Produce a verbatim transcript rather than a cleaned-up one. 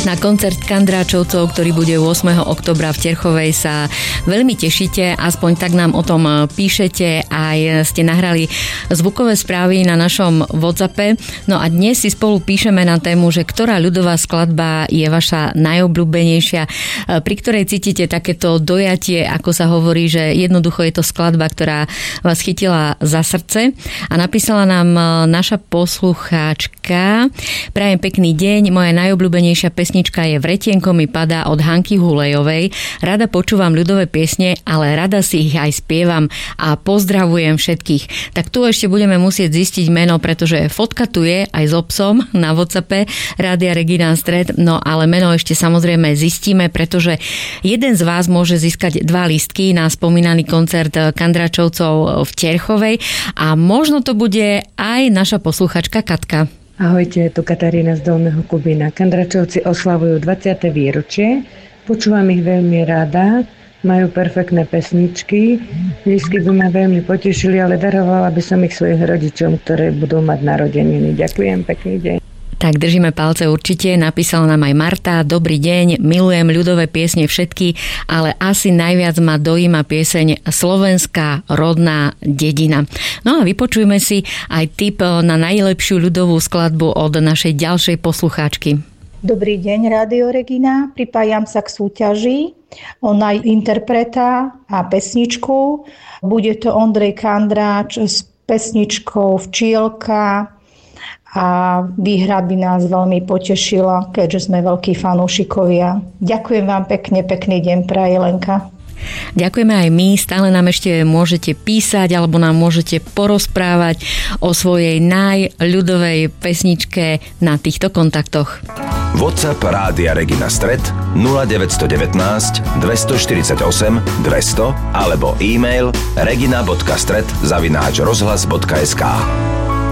Na koncert Kandráčovcov, ktorý bude ôsmeho októbra v Terchovej, sa veľmi tešíte, aspoň tak nám o tom píšete, aj ste nahrali zvukové správy na našom WhatsAppe. No a dnes si spolu píšeme na tému, že ktorá ľudová skladba je vaša najobľúbenejšia, pri ktorej cítite takéto dojatie, ako sa hovorí, že jednoducho je to skladba, ktorá vás chytila za srdce. A napísala nám naša poslucháčka: prajem pekný deň, moja najobľúbenejšia pesnička je Vretienko mi padá od Hanky Hulejovej. Rada počúvam ľudové piesne, ale rada si ich aj spievam a pozdravujem všetkých. Tak tu ešte budeme musieť zistiť meno, pretože fotka tu je aj s obsom na WhatsAppe Rádia Regina Stred, no ale meno ešte samozrejme zistíme, pretože jeden z vás môže získať dva lístky na spomínaný koncert Kandráčovcov v Terchovej a možno to bude aj naša posluchačka Katka. Ahojte, je tu Katarína z Dolného Kubína. Kandráčovci oslavujú dvadsiate výročie. Počúvam ich veľmi rada. Majú perfektné pesničky. Lístky by ma veľmi potešili, ale darovala by som ich svojich rodičom, ktoré budú mať narodeniny. Ďakujem, pekný deň. Tak držíme palce určite. Napísala nám aj Marta: dobrý deň, milujem ľudové piesne všetky, ale asi najviac ma dojíma pieseň Slovenská rodná dedina. No a vypočujme si aj tip na najlepšiu ľudovú skladbu od našej ďalšej poslucháčky. Dobrý deň, Rádio Regina. Pripájam sa k súťaži o najinterpreta a pesničku. Bude to Ondrej Kandráč s pesničkou Včielka. A výhra by nás veľmi potešila, keďže sme veľkí fanúšikovia. Ďakujem vám pekne, pekný deň, praje Lenka. Ďakujeme aj my, stále nám ešte môžete písať alebo nám môžete porozprávať o svojej najľudovej pesničke na týchto kontaktoch. WhatsApp Rádia Regina Stred nula deväť jedna deväť dva štyri osem dva nula nula alebo e-mail regina bodka stred zavináč rozhlas bodka es ká.